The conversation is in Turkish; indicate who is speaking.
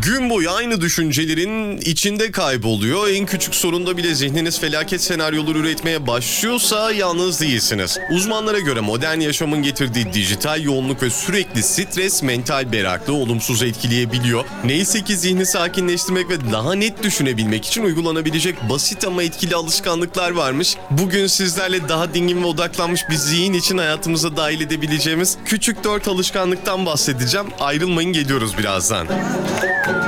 Speaker 1: Gün boyu aynı düşüncelerin içinde kayboluyor. En küçük sorunda bile zihniniz felaket senaryoları üretmeye başlıyorsa yalnız değilsiniz. Uzmanlara göre modern yaşamın getirdiği dijital yoğunluk ve sürekli stres mental berraklığı olumsuz etkileyebiliyor. Neyse ki zihni sakinleştirmek ve daha net düşünebilmek için uygulanabilecek basit ama etkili alışkanlıklar varmış. Bugün sizlerle daha dingin ve odaklanmış bir zihin için hayatımıza dahil edebileceğimiz küçük 4 alışkanlıktan bahsedeceğim. Ayrılmayın, geliyoruz birazdan.